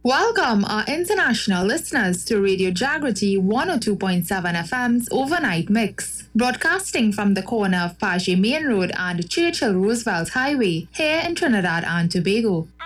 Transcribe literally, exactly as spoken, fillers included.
Welcome our international listeners to Radio Jagrati one oh two point seven F M's Overnight Mix, broadcasting from the corner of Paget Main Road and Churchill Roosevelt Highway here in Trinidad and Tobago.